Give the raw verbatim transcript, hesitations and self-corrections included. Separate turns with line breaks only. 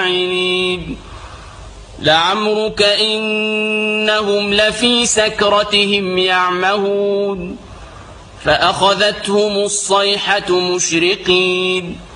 فاعلين لعمرك إنهم لفي سكرتهم يعمهون فأخذتهم الصيحة مشرقين